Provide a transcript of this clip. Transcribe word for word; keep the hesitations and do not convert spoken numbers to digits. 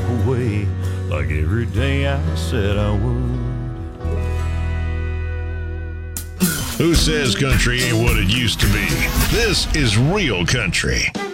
walk away like every day I said I would. Who says country ain't what it used to be? This is real country.